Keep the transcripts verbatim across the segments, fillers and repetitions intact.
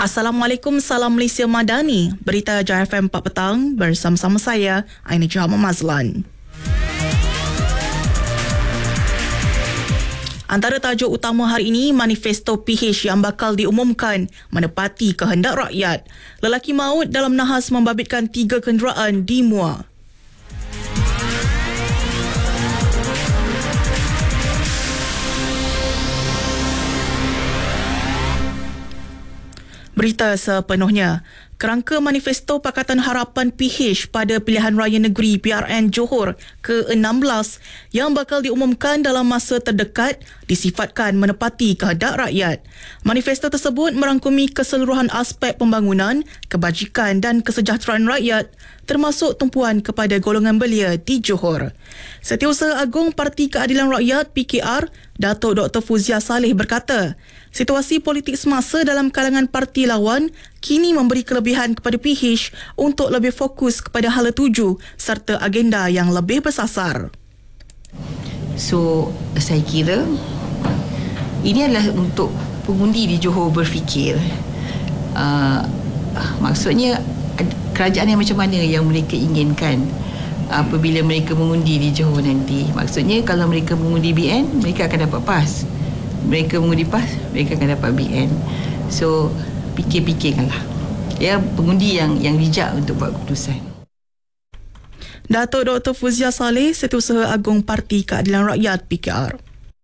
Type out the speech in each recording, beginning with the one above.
Assalamualaikum, salam Malaysia Madani. Berita J F M empat petang bersama-sama saya, Aini Jahama Mazlan. Antara tajuk utama hari ini, manifesto P H yang bakal diumumkan menepati kehendak rakyat. Lelaki maut dalam nahas membabitkan tiga kenderaan di Muar. Berita sepenuhnya. Kerangka manifesto Pakatan Harapan P H pada Pilihan Raya Negeri P R N Johor ke enam belas yang bakal diumumkan dalam masa terdekat disifatkan menepati kehendak rakyat. Manifesto tersebut merangkumi keseluruhan aspek pembangunan, kebajikan dan kesejahteraan rakyat termasuk tumpuan kepada golongan belia di Johor. Setiausaha Agung Parti Keadilan Rakyat P K R, Datuk Doktor Fuzia Saleh berkata, situasi politik semasa dalam kalangan parti lawan kini memberi kelebihan kepada P H untuk lebih fokus kepada hala tuju serta agenda yang lebih bersasar. So, saya kira ini adalah untuk pengundi di Johor berfikir. Uh, maksudnya, kerajaan yang macam mana yang mereka inginkan apabila mereka mengundi di Johor nanti. Maksudnya, kalau mereka mengundi B N, mereka akan dapat PAS. Mereka mengundi PAS, mereka akan dapat B N. So, fikir-fikirkanlah. Ya, pengundi yang yang bijak untuk buat keputusan. Datuk Doktor Fuzia Saleh, Setiausaha Agung Parti Keadilan Rakyat P K R.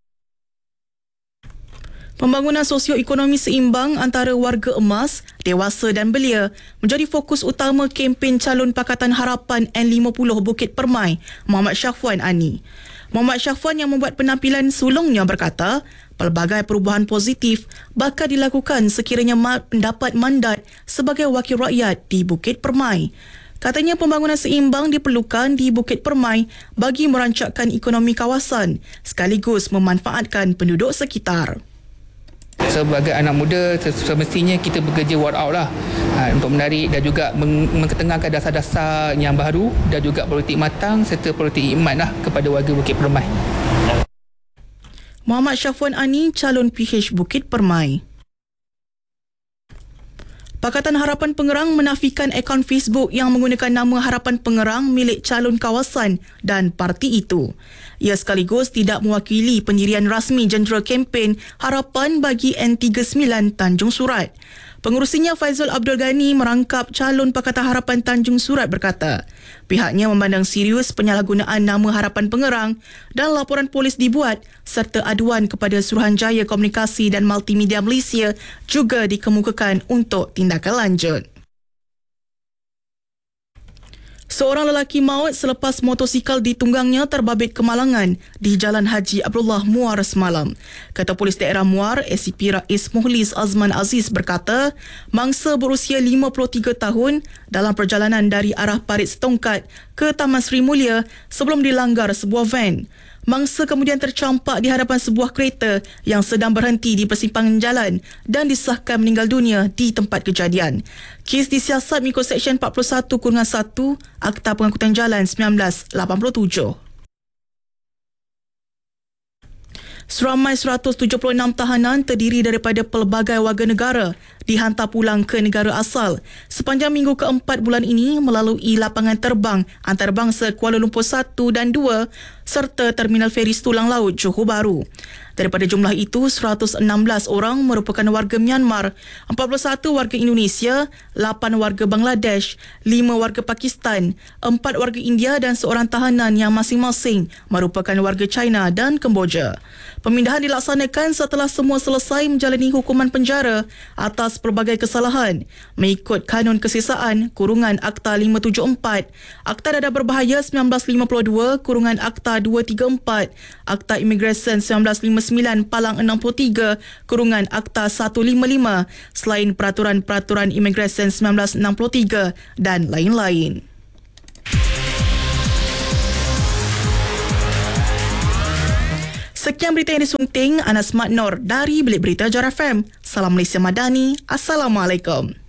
Pembangunan sosioekonomi seimbang antara warga emas, dewasa dan belia menjadi fokus utama kempen calon Pakatan Harapan N lima puluh Bukit Permai, Muhammad Syafwan Ani. Muhammad Syafwan yang membuat penampilan sulungnya berkata, pelbagai perubahan positif bakal dilakukan sekiranya mendapat mandat sebagai wakil rakyat di Bukit Permai. Katanya pembangunan seimbang diperlukan di Bukit Permai bagi merancakkan ekonomi kawasan sekaligus memanfaatkan penduduk sekitar. Sebagai anak muda, semestinya kita bekerja work out lah ha, untuk menarik dan juga meng- mengketengahkan dasar-dasar yang baru dan juga politik matang serta politik iman lah kepada warga Bukit Permai. Muhammad Syafwan Ani, calon P H Bukit Permai. Pakatan Harapan Pengerang menafikan akaun Facebook yang menggunakan nama Harapan Pengerang milik calon kawasan dan parti itu. Ia sekaligus tidak mewakili pendirian rasmi jentera kempen Harapan bagi N tiga puluh sembilan Tanjung Surat. Pengurusinya Faizul Abdul Ghani merangkap calon Pakatan Harapan Tanjung Surat berkata, pihaknya memandang serius penyalahgunaan nama Harapan Pengerang dan laporan polis dibuat serta aduan kepada Suruhanjaya Komunikasi dan Multimedia Malaysia juga dikemukakan untuk tindakan lanjut. Seorang lelaki maut selepas motosikal ditunggangnya terbabit kemalangan di Jalan Haji Abdullah Muar semalam. Ketua Polis Daerah Muar, S C P Rais Muhlis Azman Aziz berkata, mangsa berusia lima puluh tiga tahun dalam perjalanan dari arah Parit Setongkat ke Taman Sri Mulia sebelum dilanggar sebuah van. Mangsa kemudian tercampak di hadapan sebuah kereta yang sedang berhenti di persimpangan jalan dan disahkan meninggal dunia di tempat kejadian. Kes disiasat mengikut Seksyen empat puluh satu satu Akta Pengangkutan Jalan seribu sembilan ratus lapan puluh tujuh. Seramai seratus tujuh puluh enam tahanan terdiri daripada pelbagai warga negara dihantar pulang ke negara asal sepanjang minggu keempat bulan ini melalui lapangan terbang antarabangsa Kuala Lumpur satu dan dua serta Terminal Feri Tulang Laut Johor Bahru. Daripada jumlah itu, seratus enam belas orang merupakan warga Myanmar, empat puluh satu warga Indonesia, lapan warga Bangladesh, lima warga Pakistan, empat warga India dan seorang tahanan yang masing-masing merupakan warga China dan Kemboja. Pemindahan dilaksanakan setelah semua selesai menjalani hukuman penjara atas pelbagai kesalahan mengikut Kanun Kesisaan Kurungan Akta lima tujuh empat, Akta Dadah Berbahaya seribu sembilan ratus lima puluh dua Kurungan Akta dua tiga empat, Akta Imigresen seribu sembilan ratus lima puluh sembilan Palang enam puluh tiga Kurungan Akta seratus lima puluh lima selain peraturan-peraturan imigresen seribu sembilan ratus enam puluh tiga dan lain-lain. Sekian berita yang disunting Anas Mat Nor dari Bilik Berita J F M. Salam Malaysia Madani. Assalamualaikum.